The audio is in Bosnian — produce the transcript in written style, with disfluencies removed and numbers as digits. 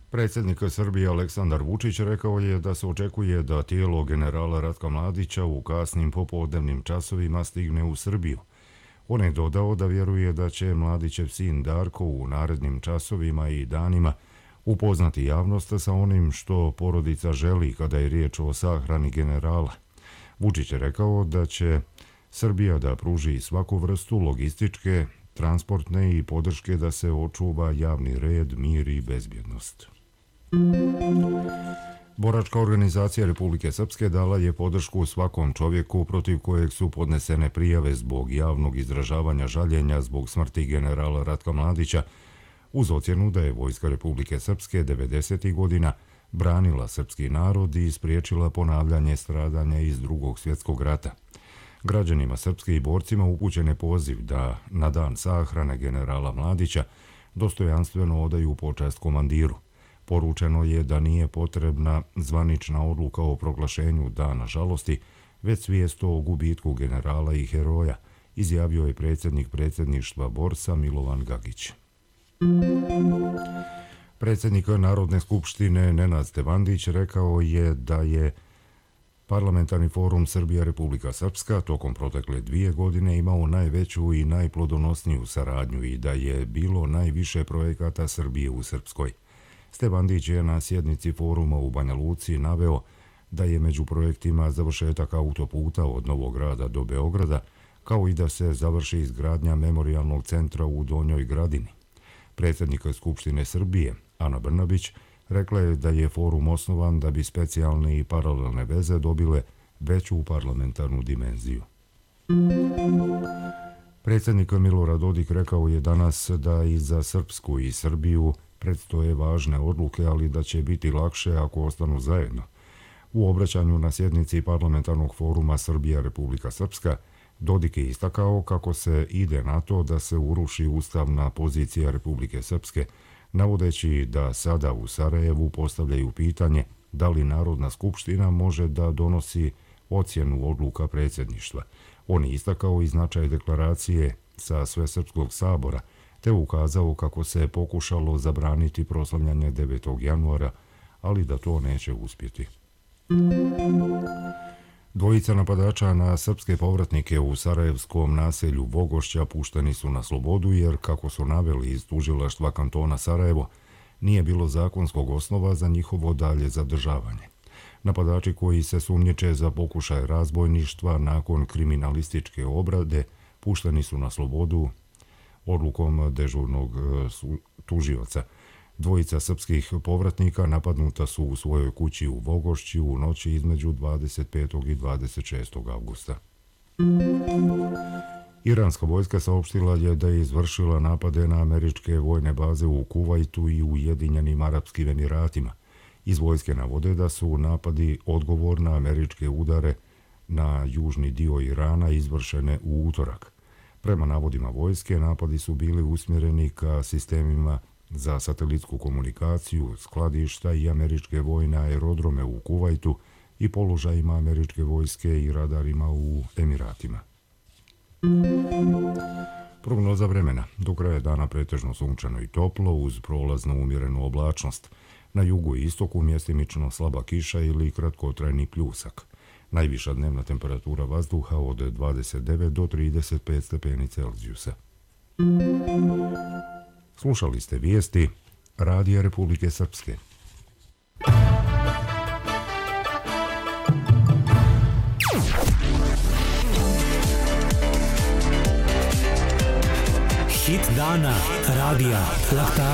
Predsjednik Srbije Aleksandar Vučić rekao je da se očekuje da tijelo generala Ratka Mladića u kasnim popodnevnim časovima stigne u Srbiju. On je dodao da vjeruje da će Mladićev sin Darko u narednim časovima i danima upoznati javnost sa onim što porodica želi kada je riječ o sahrani generala. Vučić je rekao da će Srbija da pruži svaku vrstu logističke, transportne i podrške da se očuva javni red, mir i bezbjednost. Boračka organizacija Republike Srpske dala je podršku svakom čovjeku protiv kojeg su podnesene prijave zbog javnog izražavanja žaljenja zbog smrti generala Ratka Mladića, uz ocjenu da je Vojska Republike Srpske 90. godina branila srpski narod i spriječila ponavljanje stradanja iz Drugog svjetskog rata. Građanima srpske i borcima upućen je poziv da na dan sahrane generala Mladića dostojanstveno odaju počast komandiru. Poručeno je da nije potrebna zvanična odluka o proglašenju dana žalosti, već svijest o gubitku generala i heroja, izjavio je predsjednik predsjedništva Borsa Milovan Gagić. Predsjednik Narodne skupštine Nenad Stevandić rekao je da je Parlamentarni forum Srbija-Republika Srpska tokom protekle 2 godine imao najveću i najplodonosniju saradnju i da je bilo najviše projekata Srbije u Srpskoj. Stevandić je na sjednici foruma u Banja Luci naveo da je među projektima završetak autoputa od Novog Grada do Beograda, kao i da se završi izgradnja memorijalnog centra u Donjoj Gradini. Predsjednik Skupštine Srbije, Ana Brnabić, rekla je da je forum osnovan da bi specijalne i paralelne veze dobile veću parlamentarnu dimenziju. Predsjednik Milorad Dodik rekao je danas da i za Srpsku i Srbiju predstoje važne odluke, ali da će biti lakše ako ostanu zajedno. U obraćanju na sjednici Parlamentarnog foruma Srbija-Republika Srpska, Dodik je istakao kako se ide na to da se uruši ustavna pozicija Republike Srpske, navodeći da sada u Sarajevu postavljaju pitanje da li Narodna skupština može da donosi ocjenu odluka predsjedništva. On je istakao i značaj deklaracije sa Svesrpskog sabora, te ukazao kako se pokušalo zabraniti proslavljanje 9. januara, ali da to neće uspjeti. Dvojica napadača na srpske povratnike u sarajevskom naselju Vogošća pušteni su na slobodu jer, kako su naveli iz tužilaštva kantona Sarajevo, nije bilo zakonskog osnova za njihovo dalje zadržavanje. Napadači koji se sumnjiče za pokušaj razbojništva nakon kriminalističke obrade pušteni su na slobodu odlukom dežurnog tužioca. Dvojica srpskih povratnika napadnuta su u svojoj kući u Vogošći u noći između 25. i 26. avgusta. Iranska vojska saopštila je da je izvršila napade na američke vojne baze u Kuvajtu i Ujedinjenim Arapskim Emiratima. Iz vojske navode da su napadi odgovor na američke udare na južni dio Irana izvršene u utorak. Prema navodima vojske, napadi su bili usmjereni ka sistemima za satelitsku komunikaciju, skladišta i američke vojne aerodrome u Kuvajtu i položajima američke vojske i radarima u Emiratima. Prognoza vremena. Do kraja dana pretežno sunčano i toplo uz prolaznu umjerenu oblačnost. Na jugu i istoku mjestimično slaba kiša ili kratkotrajni pljusak. Najviša dnevna temperatura vazduha od 29 do 35 stepeni Celzijusa. Slušali ste vijesti Radija Republike Srpske. Hit dana radija Lahta